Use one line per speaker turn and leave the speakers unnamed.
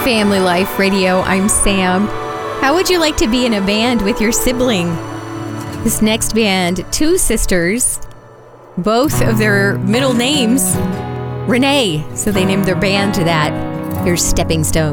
Family Life Radio. I'm Sam. How would you like to be in a band with your sibling? This next band, two sisters, both of their middle names, Renee. So they named their band that. Here's Stepping Stone.